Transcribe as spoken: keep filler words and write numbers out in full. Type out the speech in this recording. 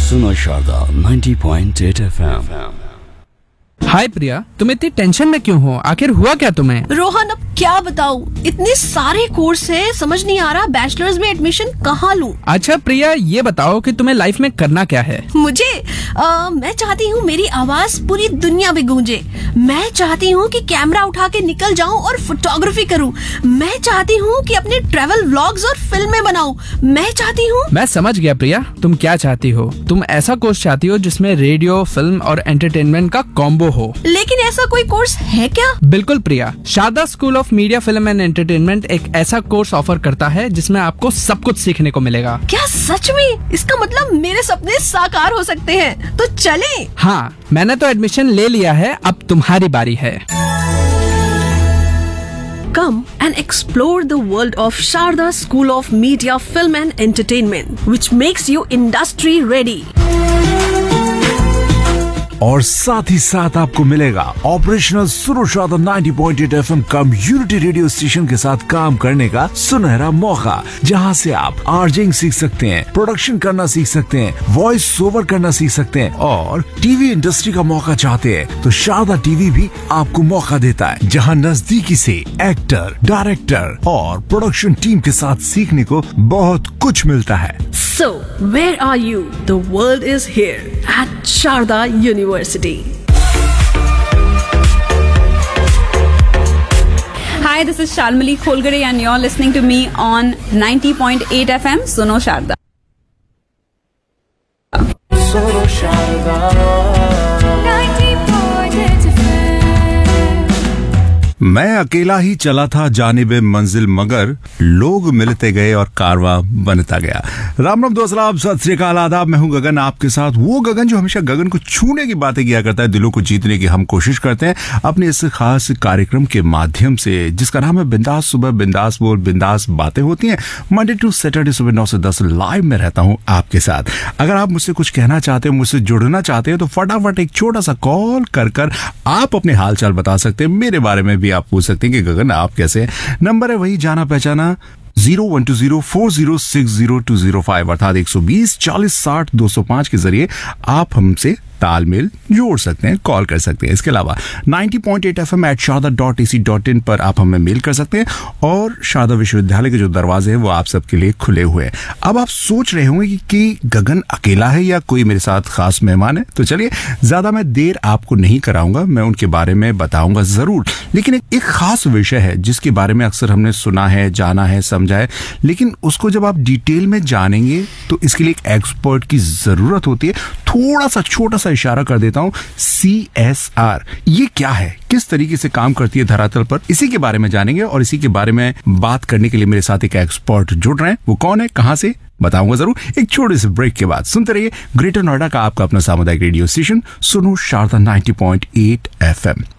सुनो Sharda ninety point eight F M. हाय प्रिया, तुम इतनी टेंशन में क्यों हो? आखिर हुआ क्या तुम्हें? रोहन, अब क्या बताऊं, इतने सारे कोर्स है, समझ नहीं आ रहा बैचलर्स में एडमिशन कहाँ लूं। अच्छा प्रिया, ये बताओ कि तुम्हें लाइफ में करना क्या है? मुझे आ, मैं चाहती हूँ मेरी आवाज पूरी दुनिया में गूंजे। मैं चाहती हूँ कि कैमरा उठा के निकल जाऊँ और फोटोग्राफी करूँ। मैं चाहती हूँ कि अपने ट्रैवल व्लॉग्स और फिल्में बनाऊँ। मैं चाहती हूँ। मैं समझ गया प्रिया, तुम क्या चाहती हो। तुम ऐसा कोर्स चाहती हो जिसमें रेडियो, फिल्म और एंटरटेनमेंट का कॉम्बो हो। लेकिन ऐसा कोई कोर्स है क्या? बिल्कुल प्रिया, Sharda school of media, film and entertainment एक ऐसा कोर्स ऑफर करता है जिसमें आपको सब कुछ सीखने को मिलेगा। क्या सच में? इसका मतलब मेरे सपने साकार हो सकते हैं, तो चलें। हाँ, मैंने तो एडमिशन ले लिया है, अब तुम्हारी बारी है। Come and explore the world of Sharda School of Media, Film and Entertainment, which makes you industry ready. और साथ ही साथ आपको मिलेगा ऑपरेशनल सुनो Sharda ninety point eight F M community radio station के साथ काम करने का सुनहरा मौका, जहां से आप आरजिंग सीख सकते हैं, प्रोडक्शन करना सीख सकते हैं, वॉइस ओवर करना सीख सकते हैं और टीवी इंडस्ट्री का मौका चाहते हैं तो शारदा टीवी भी आपको मौका देता है, जहां नजदीकी से एक्टर, डायरेक्टर और प्रोडक्शन टीम के साथ सीखने को बहुत कुछ मिलता है। So, where are you? The world is here at Sharda University. Hi, this is Shalmali Kholgare and you're listening to me on ninety point eight F M Suno Sharda. सुनो Sharda ninety point eight F M. मैं अकेला ही चला था जानिबे मंजिल, मगर लोग मिलते गए और कारवां बनता गया। राम राम दोस्त, आप सत श्री अकाल, आदाब। मैं हूं गगन, आपके साथ वो गगन जो हमेशा गगन को छूने की बातें किया करता है, दिलों को जीतने की हम कोशिश करते हैं अपने इस खास कार्यक्रम के माध्यम से, जिसका नाम है बिंदास सुबह, बिंदास बोल, बिंदास बातें होती हैं। मंडे टू सैटरडे सुबह नौ से दस लाइव में रहता हूं आपके साथ। अगर आप मुझसे कुछ कहना चाहते हो, मुझसे जुड़ना चाहते हैं तो फटाफट एक छोटा सा कॉल कर कर आप अपने हाल चाल बता सकते हैं। मेरे बारे में भी आप पूछ सकते हैं कि गगन आप कैसे हैं। नंबर है वही जाना पहचाना zero one two zero four zero six zero to zero five, अर्थात एक सौ बीस चालीस साठ दो सौ पांच के जरिए आप हमसे तालमेल जोड़ सकते हैं, कॉल कर सकते हैं। इसके अलावा ninety point eight F M eight Sharda dot A C dot in पर आप हमें मेल कर सकते हैं और शारदा विश्वविद्यालय के जो दरवाजे हैं वो आप सबके लिए खुले हुए हैं। अब आप सोच रहे होंगे कि, कि गगन अकेला है या कोई मेरे साथ खास मेहमान है, तो चलिए ज्यादा मैं देर आपको नहीं कराऊंगा, मैं उनके बारे में बताऊंगा जरूर। लेकिन एक, एक खास विषय है जिसके बारे में अक्सर हमने सुना है, जाना है, समझा है, लेकिन उसको जब आप डिटेल में जानेंगे तो इसके लिए एक एक्सपर्ट की जरूरत होती है। थोड़ा सा छोटा सा इशारा कर देता हूं, सी एस आर ये क्या है, किस तरीके से काम करती है धरातल पर, इसी के बारे में जानेंगे और इसी के बारे में बात करने के लिए मेरे साथ एक एक्सपर्ट जुड़ रहे हैं। वो कौन है, कहां से, बताऊंगा जरूर एक छोटे से ब्रेक के बाद। सुनते रहिए ग्रेटर नोएडा का आपका अपना सामुदायिक रेडियो स्टेशन सुनो Sharda ninety point eight F M.